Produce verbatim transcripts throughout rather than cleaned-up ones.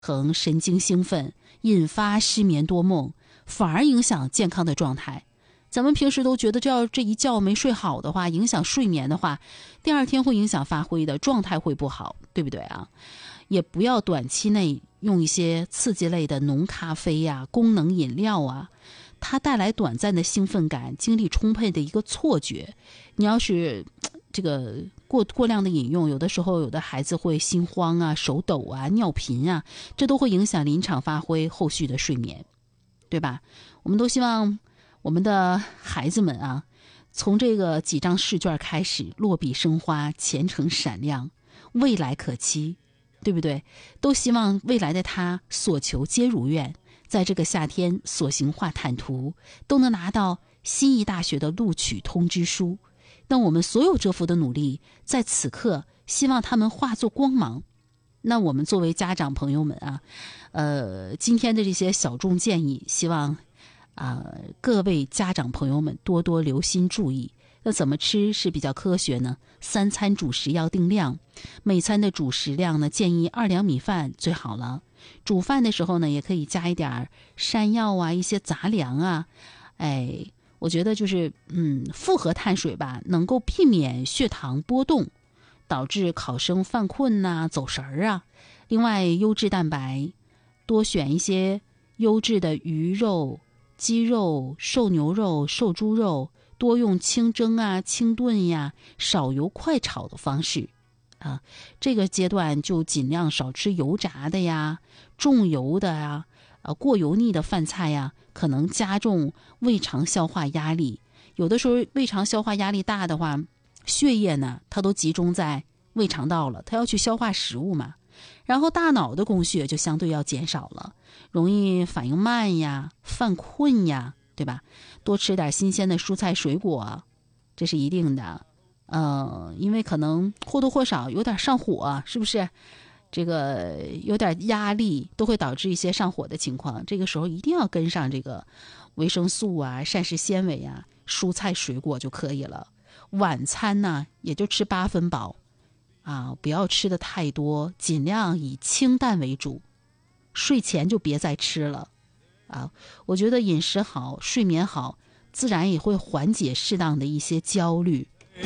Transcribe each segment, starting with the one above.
衡神经兴奋，引发失眠多梦，反而影响健康的状态。咱们平时都觉得这要这一觉没睡好的话，影响睡眠的话，第二天会影响发挥的，状态会不好，对不对啊？也不要短期内用一些刺激类的浓咖啡呀、功能饮料啊，它带来短暂的兴奋感、精力充沛的一个错觉。你要是这个过过量的饮用，有的时候有的孩子会心慌啊、手抖啊、尿频啊，这都会影响临场发挥、后续的睡眠，对吧？我们都希望我们的孩子们啊，从这个几张试卷开始，落笔生花，前程闪亮，未来可期，对不对？都希望未来的他所求皆如愿，在这个夏天所行画坦途，都能拿到心仪大学的录取通知书。那我们所有蛰伏的努力，在此刻希望他们化作光芒。那我们作为家长朋友们啊，呃，今天的这些小众建议，希望啊、呃、各位家长朋友们多多留心注意。那怎么吃是比较科学呢？三餐主食要定量，每餐的主食量呢，建议二两米饭最好了。煮饭的时候呢，也可以加一点山药啊，一些杂粮啊，哎。我觉得就是嗯，复合碳水吧，能够避免血糖波动，导致考生犯困呐、走神儿啊。另外，优质蛋白，多选一些优质的鱼肉、鸡肉、瘦牛肉、瘦猪肉，多用清蒸啊、清炖呀、少油快炒的方式啊。这个阶段就尽量少吃油炸的呀、重油的呀。呃，过油腻的饭菜呀，可能加重胃肠消化压力。有的时候胃肠消化压力大的话，血液呢，它都集中在胃肠道了，它要去消化食物嘛。然后大脑的供血就相对要减少了，容易反应慢呀、犯困呀，对吧？多吃点新鲜的蔬菜水果，这是一定的。呃，因为可能或多或少有点上火，是不是？这个有点压力都会导致一些上火的情况，这个时候一定要跟上这个维生素啊、膳食纤维啊、蔬菜水果就可以了。晚餐呢，也就吃八分饱啊，不要吃的太多，尽量以清淡为主。睡前就别再吃了啊！我觉得饮食好、睡眠好，自然也会缓解适当的一些焦虑。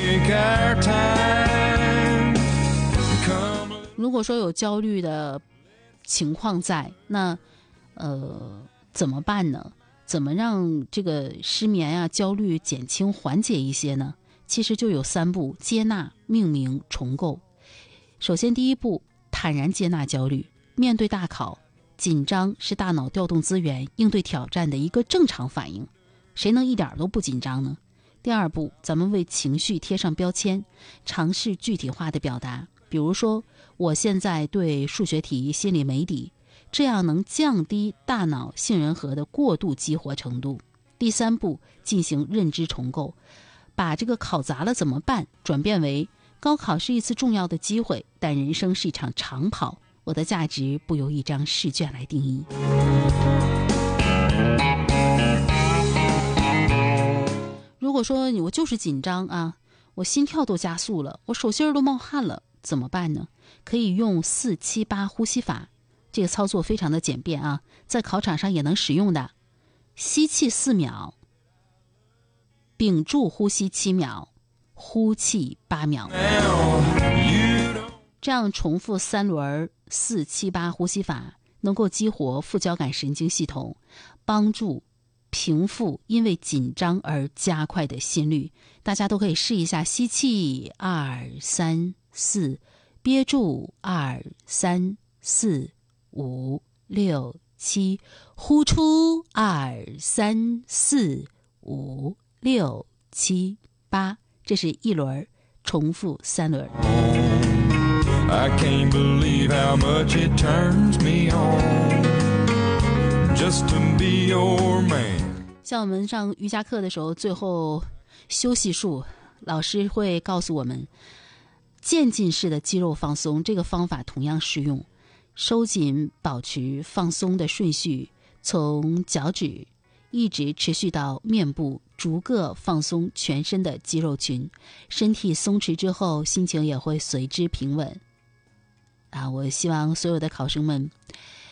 如果说有焦虑的情况在，那呃怎么办呢？怎么让这个失眠啊、焦虑减轻缓解一些呢？其实就有三步：接纳、命名、重构。首先第一步，坦然接纳焦虑。面对大考，紧张是大脑调动资源、应对挑战的一个正常反应，谁能一点都不紧张呢？第二步，咱们为情绪贴上标签，尝试具体化的表达。比如说，我现在对数学题心里没底，这样能降低大脑杏仁核的过度激活程度。第三步，进行认知重构，把这个考砸了怎么办转变为高考是一次重要的机会，但人生是一场长跑，我的价值不由一张试卷来定义。如果说我就是紧张啊，我心跳都加速了，我手心都冒汗了，怎么办呢？可以用四七八呼吸法，这个操作非常的简便啊，在考场上也能使用的。吸气四秒，屏住呼吸七秒，呼气八秒，这样重复三轮四七八呼吸法，能够激活副交感神经系统，帮助平复因为紧张而加快的心率。大家都可以试一下，吸气二三四，憋住二三四五六七，呼出二三四五六七八，这是一轮，重复三轮。I can't believe how much it turns me on just to be your man。像我们上瑜伽课的时候，最后休息术，老师会告诉我们，渐进式的肌肉放松，这个方法同样适用。收紧保持放松的顺序，从脚趾一直持续到面部，逐个放松全身的肌肉群。身体松弛之后，心情也会随之平稳。啊，我希望所有的考生们